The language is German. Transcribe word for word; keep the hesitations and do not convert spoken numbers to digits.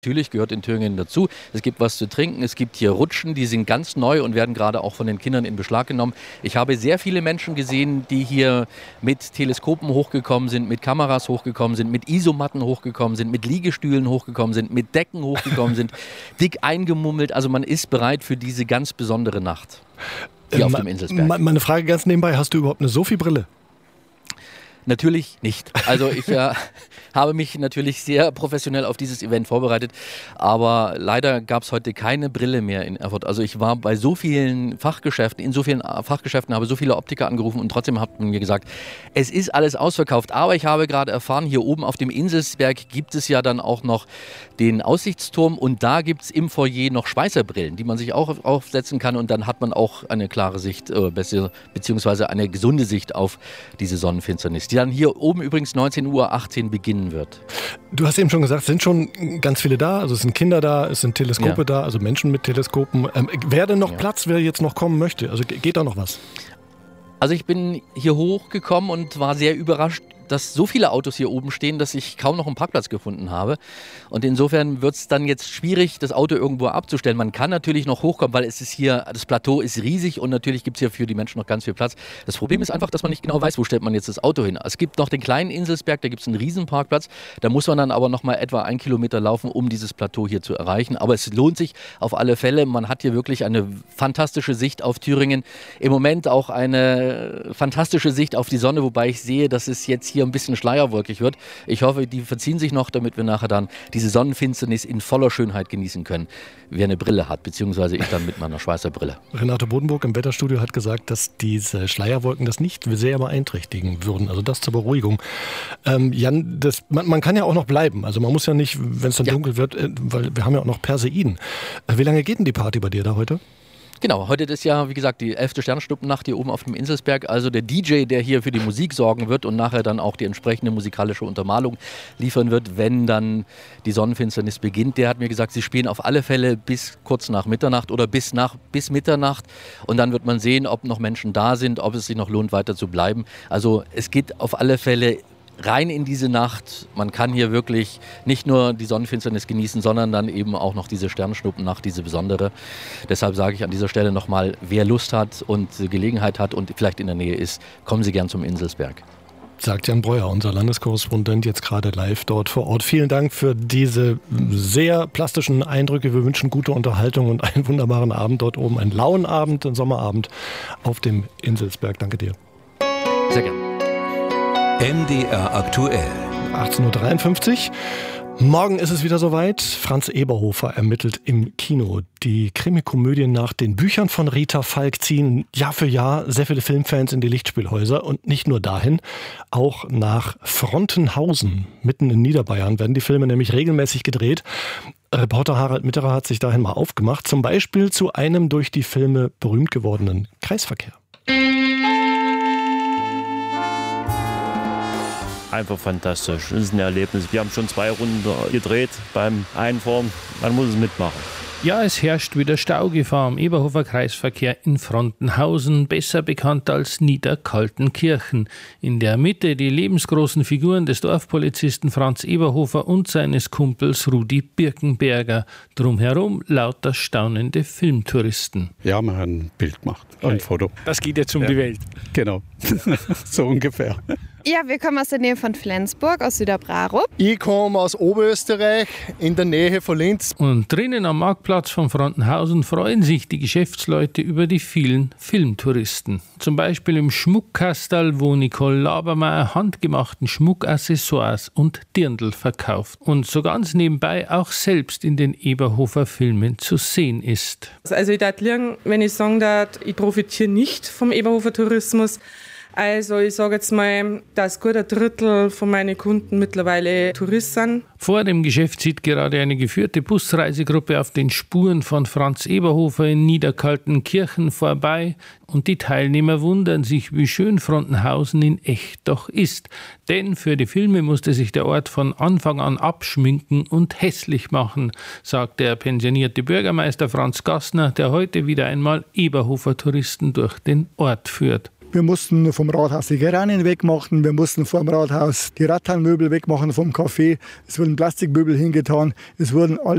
Natürlich gehört in Thüringen dazu. Es gibt was zu trinken, es gibt hier Rutschen, die sind ganz neu und werden gerade auch von den Kindern in Beschlag genommen. Ich habe sehr viele Menschen gesehen, die hier mit Teleskopen hochgekommen sind, mit Kameras hochgekommen sind, mit Isomatten hochgekommen sind, mit Liegestühlen hochgekommen sind, mit Decken hochgekommen sind, dick eingemummelt. Also man ist bereit für diese ganz besondere Nacht hier äh, auf dem Inselsberg. Meine Frage ganz nebenbei, hast du überhaupt eine Sophie-Brille? Natürlich nicht. Also ich äh, habe mich natürlich sehr professionell auf dieses Event vorbereitet, aber leider gab es heute keine Brille mehr in Erfurt. Also ich war bei so vielen Fachgeschäften, in so vielen Fachgeschäften, habe so viele Optiker angerufen und trotzdem hat man mir gesagt, es ist alles ausverkauft. Aber ich habe gerade erfahren, hier oben auf dem Inselsberg gibt es ja dann auch noch den Aussichtsturm und da gibt es im Foyer noch Schweißerbrillen, die man sich auch aufsetzen kann und dann hat man auch eine klare Sicht, äh, beziehungsweise eine gesunde Sicht auf diese Sonnenfinsternis, die dann hier oben übrigens neunzehn Uhr achtzehn beginnen wird. Du hast eben schon gesagt, es sind schon ganz viele da, also es sind Kinder da, es sind Teleskope ja. da, also Menschen mit Teleskopen. Ähm, wäre denn noch ja. Platz, wer jetzt noch kommen möchte? Also geht da noch was? Also ich bin hier hochgekommen und war sehr überrascht, dass so viele Autos hier oben stehen, dass ich kaum noch einen Parkplatz gefunden habe. Und insofern wird es dann jetzt schwierig, das Auto irgendwo abzustellen. Man kann natürlich noch hochkommen, weil es ist hier, das Plateau ist riesig und natürlich gibt es hier für die Menschen noch ganz viel Platz. Das Problem ist einfach, dass man nicht genau weiß, wo stellt man jetzt das Auto hin. Es gibt noch den kleinen Inselsberg, da gibt es einen riesen Parkplatz. Da muss man dann aber noch mal etwa einen Kilometer laufen, um dieses Plateau hier zu erreichen. Aber es lohnt sich auf alle Fälle. Man hat hier wirklich eine fantastische Sicht auf Thüringen. Im Moment auch eine fantastische Sicht auf die Sonne, wobei ich sehe, dass es jetzt hier ein bisschen schleierwolkig wird. Ich hoffe, die verziehen sich noch, damit wir nachher dann diese Sonnenfinsternis in voller Schönheit genießen können. Wer eine Brille hat, beziehungsweise ich dann mit meiner Schweißerbrille. Renate Bodenburg im Wetterstudio hat gesagt, dass diese Schleierwolken das nicht sehr beeinträchtigen würden. Also das zur Beruhigung. Ähm, Jan, das, man, man kann ja auch noch bleiben. Also man muss ja nicht, wenn es dann ja. dunkel wird, weil wir haben ja auch noch Perseiden. Wie lange geht denn die Party bei dir da heute? Genau, heute ist ja, wie gesagt, die elfte Sternschnuppennacht hier oben auf dem Inselsberg. Also der D J, der hier für die Musik sorgen wird und nachher dann auch die entsprechende musikalische Untermalung liefern wird, wenn dann die Sonnenfinsternis beginnt, der hat mir gesagt, sie spielen auf alle Fälle bis kurz nach Mitternacht oder bis, nach, bis Mitternacht. Und dann wird man sehen, ob noch Menschen da sind, ob es sich noch lohnt, weiter zu bleiben. Also es geht auf alle Fälle rein in diese Nacht. Man kann hier wirklich nicht nur die Sonnenfinsternis genießen, sondern dann eben auch noch diese Sternschnuppennacht, diese besondere. Deshalb sage ich an dieser Stelle nochmal, wer Lust hat und Gelegenheit hat und vielleicht in der Nähe ist, kommen Sie gern zum Inselsberg. Sagt Jan Breuer, unser Landeskorrespondent, jetzt gerade live dort vor Ort. Vielen Dank für diese sehr plastischen Eindrücke. Wir wünschen gute Unterhaltung und einen wunderbaren Abend dort oben. Einen lauen Abend, einen Sommerabend auf dem Inselsberg. Danke dir. Sehr gerne. M D R aktuell. achtzehn Uhr dreiundfünfzig. Morgen ist es wieder soweit. Franz Eberhofer ermittelt im Kino. Die Krimikomödien nach den Büchern von Rita Falk ziehen Jahr für Jahr sehr viele Filmfans in die Lichtspielhäuser. Und nicht nur dahin, auch nach Frontenhausen. Mitten in Niederbayern werden die Filme nämlich regelmäßig gedreht. Reporter Harald Mitterer hat sich dahin mal aufgemacht. Zum Beispiel zu einem durch die Filme berühmt gewordenen Kreisverkehr. Einfach fantastisch. Das ist ein Erlebnis. Wir haben schon zwei Runden gedreht beim Einfahren. Man muss es mitmachen. Ja, es herrscht wieder Staugefahr am Eberhofer Kreisverkehr in Frontenhausen, besser bekannt als Niederkaltenkirchen. In der Mitte die lebensgroßen Figuren des Dorfpolizisten Franz Eberhofer und seines Kumpels Rudi Birkenberger. Drumherum lauter staunende Filmtouristen. Ja, wir haben ein Bild gemacht, ein Foto. Das geht jetzt um ja. die Welt. Genau, so ungefähr. Ja, wir kommen aus der Nähe von Flensburg, aus Süderbrarup. Ich komme aus Oberösterreich, in der Nähe von Linz. Und drinnen am Marktplatz von Frontenhausen freuen sich die Geschäftsleute über die vielen Filmtouristen. Zum Beispiel im Schmuckkastal, wo Nicole Labermeier handgemachten Schmuckaccessoires und Dirndl verkauft. Und so ganz nebenbei auch selbst in den Eberhofer Filmen zu sehen ist. Also ich darf liegen, wenn ich sagen darf, ich profitiere nicht vom Eberhofer Tourismus. Also ich sage jetzt mal, dass gut ein Drittel von meinen Kunden mittlerweile Touristen sind. Vor dem Geschäft zieht gerade eine geführte Busreisegruppe auf den Spuren von Franz Eberhofer in Niederkaltenkirchen vorbei. Und die Teilnehmer wundern sich, wie schön Frontenhausen in echt doch ist. Denn für die Filme musste sich der Ort von Anfang an abschminken und hässlich machen, sagt der pensionierte Bürgermeister Franz Gassner, der heute wieder einmal Eberhofer Touristen durch den Ort führt. Wir mussten vom Rathaus die Geranien wegmachen, wir mussten vom Rathaus die Rattanmöbel wegmachen vom Café. Es wurden Plastikmöbel hingetan, es wurden alle